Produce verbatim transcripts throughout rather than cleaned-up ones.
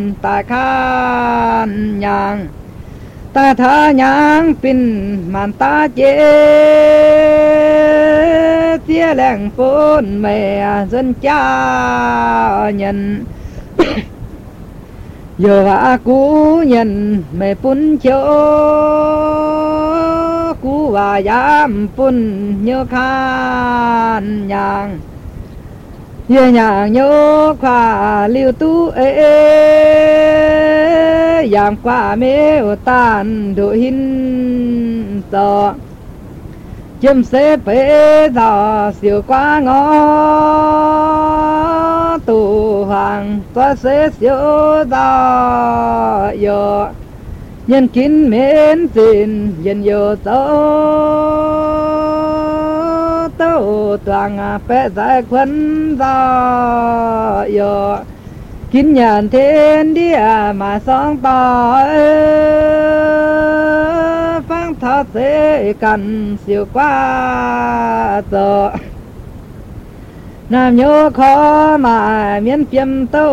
ตาข้านยางตาทายางปิ่นมันตาเจเสียแหล่งฝนแม่จนจ้าเงินโยว่ากูเงินไม่ปุ่นโชกูว่ายามปุ่นโยคานยางเยอะอย่างโยควาลิวตู้เอยามกว่าเมวตานดูหินต่อจิ้มเสเปต่อเสียวกว่างอตู่ห่างตัวเสเสียวต่อโยยันกินเหม็นสินยันโยโตโตตัวงาเปะใส่ควันต่อโยกินยันเทนเดียมาสองต่อฟังทอดเสกันเสียวกว่าต่อน้ำโยขอมาเมียนเปียมโต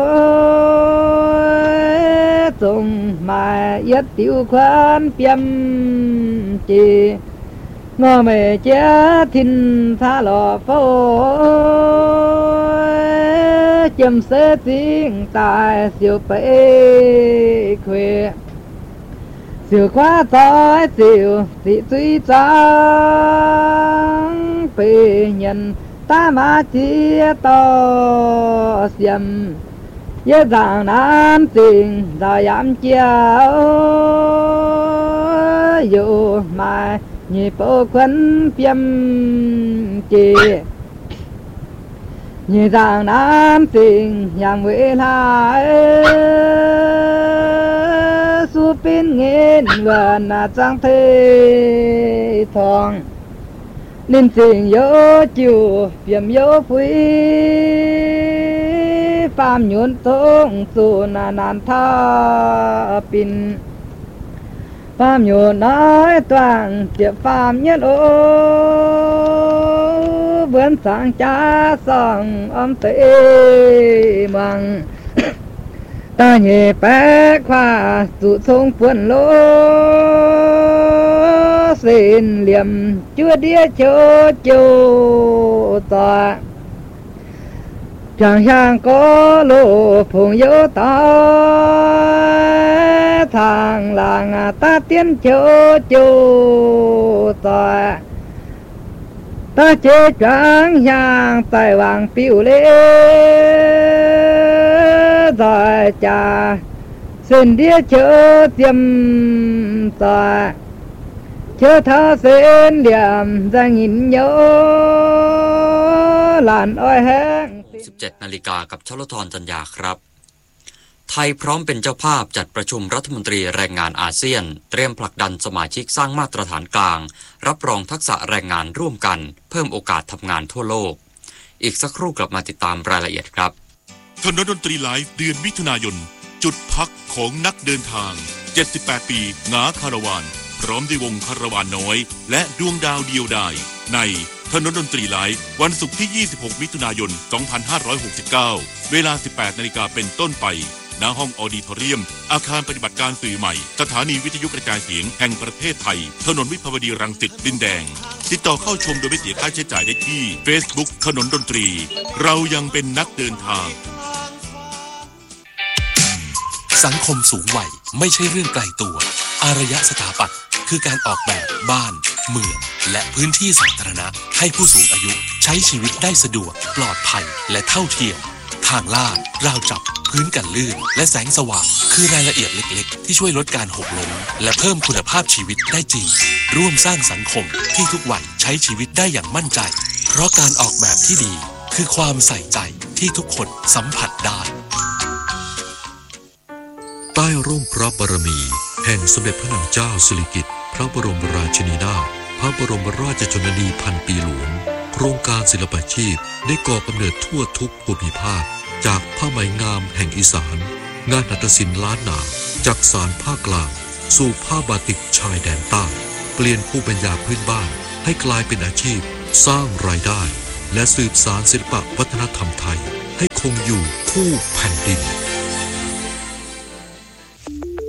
จงมาเย็ดติวควันเปียมจีงอไม่เจ้าทินทาหล่อโฟจำเสติงตายเสียวไปเควเสียวคว้าต่อยเสียวสิสุยจังเปยันตามาเจียต่อเสียมเยอะต่างน้ำสิ่งดายามเจียวอยู่มาnhị bộ quân piêm chị nhị rằng nam tình yang với lại su pin nghiên gần là trang thế thong nên tình yếu chiều piêm yếu quý phàm nhuận tông su na nan tha pin phàm nhuận nói toàn tiệp phàm nhất ô vườn sáng cha song âm tê măng ta nhẹ bé khoa tụ sông cuốn lô xin liềm chưa đĩa chỗ chỗ tòa chẳng hàng có lô phùng yếu ta thằng làng ta tiến chỗ chỗ tòa ta chế trắng hàng tài vàng piu lê rồi cha xin đĩa chớ tiêm tòa chớ thơ xin điểm ra nhìn nhớ làn oi hẹn สิบเจ็ด นาฬิกากับชลธรจันยาครับไทยพร้อมเป็นเจ้าภาพจัดประชุมรัฐมนตรีแรงงานอาเซียนเตรียมผลักดันสมาชิกสร้างมาตรฐานกลางรับรองทักษะแรงงานร่วมกันเพิ่มโอกาสทำงานทั่วโลกอีกสักครู่กลับมาติดตามรายละเอียดครับถนนดนตรีไลฟ์เดือนมิถุนายนจุดพักของนักเดินทางเจ็ดสิบแปดปีงาคาราวานพร้อมด้วยวงคาราวานน้อยและดวงดาวเดียวดายในถนนดนตรีไลฟ์วันศุกร์ที่ยี่สิบหกมิถุนายนสองพันห้าร้อยหกสิบเก้าเวลา สิบแปด นาฬิกาเป็นต้นไปณห้องออดิทอเรียมอาคารปฏิบัติการสื่อใหม่สถานีวิทยุกระจายเสียงแห่งประเทศไทยถนนวิภาวดีรังสิตดินแดงติดต่อเข้าชมโดยไม่เสียค่าใช้จ่ายได้ที่ Facebook ถนนดนตรีเรายังเป็นนักเดินทางสังคมสูงวัยไม่ใช่เรื่องไกลตัวอารยสถาปัตย์คือการออกแบบบ้านเมืองและพื้นที่สาธารณะให้ผู้สูงอายุใช้ชีวิตได้สะดวกปลอดภัยและเท่าเทียมทางลาดราวจับพื้นกันลื่นและแสงสว่างคือรายละเอียดเล็กๆที่ช่วยลดการหกล้มและเพิ่มคุณภาพชีวิตได้จริงร่วมสร้างสังคมที่ทุกวัยใช้ชีวิตได้อย่างมั่นใจเพราะการออกแบบที่ดีคือความใส่ใจที่ทุกคนสัมผัสได้ใต้ร่มพระบารมีแห่งสมเด็จพระนางเจ้าสิริกิติ์พระบรมราชินีนาถพระบรมราชชนนีพันปีหลวงโครงการศิลปาชีพได้ก่อกำเนิดทั่วทุกภูมิภาคจากผ้าไหมงามแห่งอีสานงานหัตถศิลป์ล้านนาจากสานภาคกลางสู่ผ้าบาติกชายแดนใต้เปลี่ยนภูมิปัญญาพื้นบ้านให้กลายเป็นอาชีพสร้างรายได้และสืบสานศิลปวัฒนธรรมไทยให้คงอยู่คู่แผ่นดิน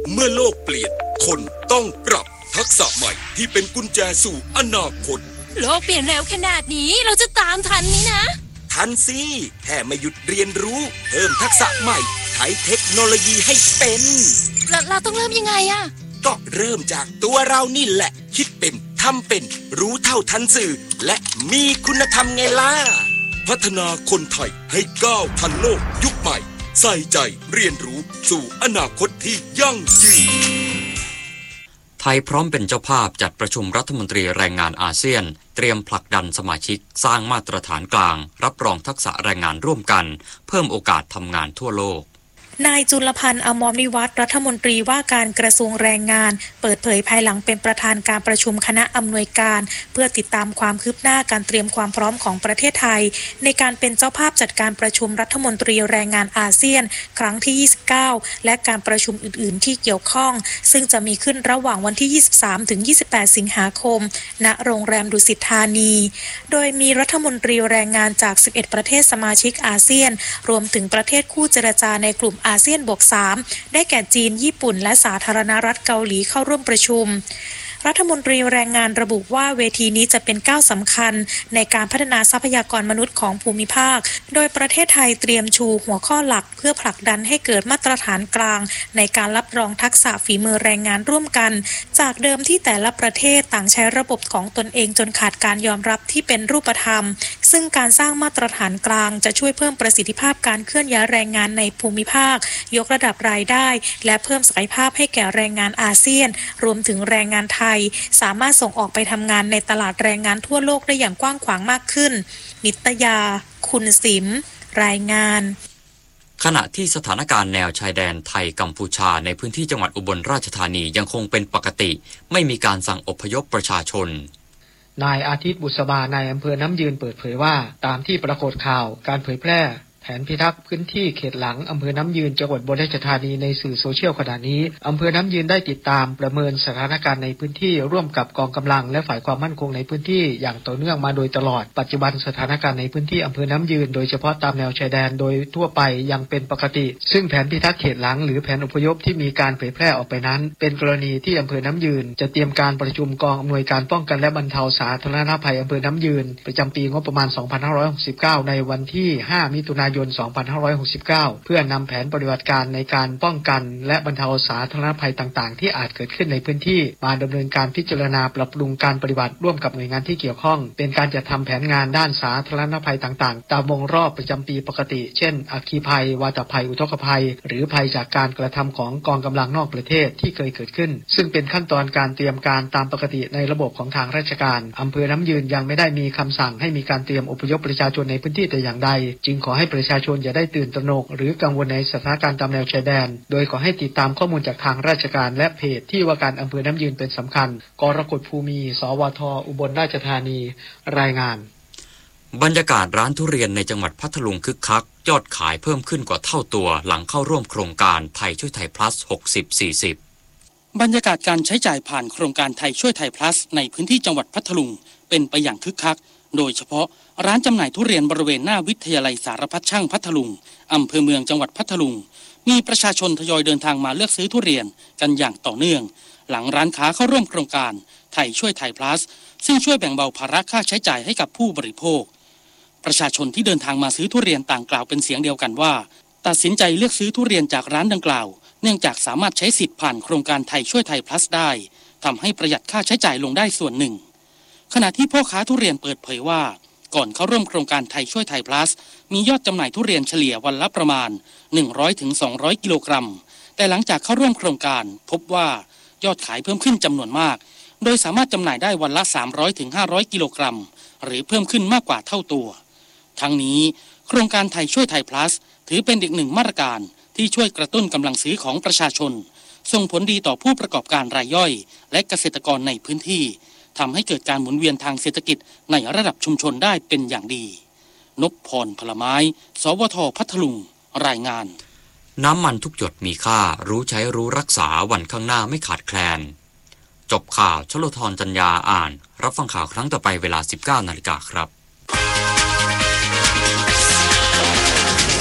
เมื่อโลกเปลี่ยนคนต้องปรับทักษะใหม่ที่เป็นกุญแจสู่อนาคตโลกเปลี่ยนเร็วขนาดนี้เราจะตามทันนี้นะทันสิแค่ไม่หยุดเรียนรู้เพิ่มทักษะใหม่ใช้เทคโนโลยีให้เป็นเราเราต้องเริ่มยังไงอะก็เริ่มจากตัวเรานี่แหละคิดเป็นทำเป็นรู้เท่าทันสื่อและมีคุณธรรมไงล่ะพัฒนาคนไทยให้ก้าวทันโลกยุคใหม่ใส่ใจเรียนรู้สู่อนาคตที่ยั่งยืนไทยพร้อมเป็นเจ้าภาพจัดประชุมรัฐมนตรีแรงงานอาเซียนเตรียมผลักดันสมาชิกสร้างมาตรฐานกลางรับรองทักษะแรงงานร่วมกันเพิ่มโอกาสทำงานทั่วโลกนายจุลพันธ์อมรวิวัฒน์รัฐมนตรีว่าการกระทรวงแรงงานเปิดเผยภายหลังเป็นประธานการประชุมคณะอำนวยการเพื่อติดตามความคืบหน้าการเตรียมความพร้อมของประเทศไทยในการเป็นเจ้าภาพจัดการประชุมรัฐมนตรีแรงงานอาเซียนครั้งที่ยี่สิบเก้าและการประชุมอื่นๆที่เกี่ยวข้องซึ่งจะมีขึ้นระหว่างวันที่ยี่สิบสามถึงยี่สิบแปดสิงหาคมณโรงแรมดุสิตธานีโดยมีรัฐมนตรีแรงงานจากสิบเอ็ดประเทศสมาชิกอาเซียนรวมถึงประเทศคู่เจรจาในกลุ่มอาเซียนบวกสามได้แก่จีนญี่ปุ่นและสาธารณรัฐเกาหลีเข้าร่วมประชุมรัฐมนตรีแรงงานระบุว่าเวทีนี้จะเป็นก้าวสำคัญในการพัฒนาทรัพยากรมนุษย์ของภูมิภาคโดยประเทศไทยเตรียมชูหัวข้อหลักเพื่อผลักดันให้เกิดมาตรฐานกลางในการรับรองทักษะฝีมือแรงงานร่วมกันจากเดิมที่แต่ละประเทศต่างใช้ระบบของตนเองจนขาดการยอมรับที่เป็นรูปธรรมซึ่งการสร้างมาตรฐานกลางจะช่วยเพิ่มประสิทธิภาพการเคลื่อนย้ายแรงงานในภูมิภาคยกระดับรายได้และเพิ่มศักยภาพให้แก่แรงงานอาเซียนรวมถึงแรงงานไทยสามารถส่งออกไปทำงานในตลาดแรงงานทั่วโลกได้อย่างกว้างขวางมากขึ้นนิตยาคุณสิมรายงานขณะที่สถานการณ์แนวชายแดนไทยกัมพูชาในพื้นที่จังหวัดอุบลราชธานียังคงเป็นปกติไม่มีการสั่งอพยพประชาชนนายอาทิตย์บุษบานายอำเภอน้ำยืนเปิดเผยว่าตามที่ปรากฏข่าวการเผยแพร่แผนพิทักษ์พื้นที่เขตหลังอำเภอน้ำยืนจังหวัดอุบลราชธานีในสื่อโซเชียลขณะนี้อำเภอน้ำยืนได้ติดตามประเมินสถานการณ์ในพื้นที่ร่วมกับกองกำลังและฝ่ายความมั่นคงในพื้นที่อย่างต่อเนื่องมาโดยตลอดปัจจุบันสถานการณ์ในพื้นที่อำเภอน้ำยืนโดยเฉพาะตามแนวชายแดนโดยทั่วไปยังเป็นปกติซึ่งแผนพิทักษ์เขตหลังหรือแผนอพยพที่มีการเผยแพร่ออกไปนั้นเป็นกรณีที่อำเภอน้ำยืนจะเตรียมการประชุมกองอำนวยการป้องกันและบรรเทาสาธารณภัยอำเภอน้ำยืนประจำปีงบประมาณสองพันห้าร้อยหกสิบเก้าในวันที่ห้ามิถุนายนสองพันห้าร้อยหกสิบเก้าเพื่อนำแผนปฏิบัติการในการป้องกันและบรรเทาสาธารณภัยต่างๆที่อาจเกิดขึ้นในพื้นที่มาดำเนินการพิจารณาปรับปรุงการปฏิบัติร่วมกับหน่วยงานที่เกี่ยวข้องเป็นการจัดทำแผนงานด้านสาธารณภัยต่างๆตามวงรอบประจำปีปกติเช่นอัคคีภัยวาตภัยอุทกภัยหรือภัยจากการกระทำของกองกำลังนอกประเทศที่เคยเกิดขึ้นซึ่งเป็นขั้นตอนการเตรียมการตามปกติในระบบของทางราชการอำเภอน้ำยืนยังไม่ได้มีคำสั่งให้มีการเตรียมอพยพประชาชนในพื้นที่แต่อย่างใดจึงขอให้ประชาชนอย่าได้ตื่นตระหนกหรือกังวลในสถานการณ์ตามแนวชายแดนโดยขอให้ติดตามข้อมูลจากทางราชการและเพจที่ว่าการอำเภอน้ำยืนเป็นสำคัญกรกฎภูมิสวทอุบลราชธานีรายงานบรรยากาศร้านทุเรียนในจังหวัดพัทลุงคึกคักยอดขายเพิ่มขึ้นกว่าเท่าตัวหลังเข้าร่วมโครงการไทยช่วยไทย plus หกสิบ สี่สิบบรรยากาศการใช้จ่ายผ่านโครงการไทยช่วยไทย plus ในพื้นที่จังหวัดพัทลุงเป็นไปอย่างคึกคักโดยเฉพาะร้านจำหน่ายทุเรียนบริเวณหน้าวิทยาลัยสารพัดช่างพัทลุงอำเภอเมืองจังหวัดพัทลุงมีประชาชนทยอยเดินทางมาเลือกซื้อทุเรียนกันอย่างต่อเนื่องหลังร้านค้าเข้าร่วมโครงการไทยช่วยไทย plus ซึ่งช่วยแบ่งเบาภาระค่าใช้จ่ายให้กับผู้บริโภคประชาชนที่เดินทางมาซื้อทุเรียนต่างกล่าวเป็นเสียงเดียวกันว่าตัดสินใจเลือกซื้อทุเรียนจากร้านดังกล่าวเนื่องจากสามารถใช้สิทธิ์ผ่านโครงการไทยช่วยไทย plus ได้ทำให้ประหยัดค่าใช้จ่ายลงได้ส่วนหนึ่งขณะที่พ่อค้าทุเรียนเปิดเผยว่าก่อนเข้าร่วมโครงการไทยช่วยไทย plus มียอดจำหน่ายทุเรียนเฉลี่ยวันละประมาณ หนึ่งร้อยถึงสองร้อย กิโลกรัมแต่หลังจากเข้าร่วมโครงการพบว่ายอดขายเพิ่มขึ้นจำนวนมากโดยสามารถจำหน่ายได้วันละ สามร้อยถึงห้าร้อย กิโลกรัมหรือเพิ่มขึ้นมากกว่าเท่าตัวทั้งนี้โครงการไทยช่วยไทย plus ถือเป็นอีกหนึ่งมาตรการที่ช่วยกระตุ้นกำลังซื้อของประชาชนส่งผลดีต่อผู้ประกอบการรายย่อยและเกษตรกรในพื้นที่ทำให้เกิดการหมุนเวียนทางเศรษฐกิจในระดับชุมชนได้เป็นอย่างดีนพพรพลไม้สวทพัทลุงรายงานน้ำมันทุกหยดมีค่ารู้ใช้รู้รักษาวันข้างหน้าไม่ขาดแคลนจบข่าวชลธรจัญญาอ่านรับฟังข่าวครั้งต่อไปเวลา สิบเก้านาฬิกา ครับติ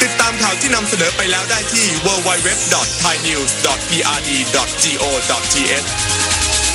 ติดตามข่าวที่นำเสนอไปแล้วได้ที่ ดับเบิลยู ดับเบิลยู ดับเบิลยู ดอท ไทยนิวส์ ดอท พี อาร์ ดี ดอท จี โอ ดอท ที เอช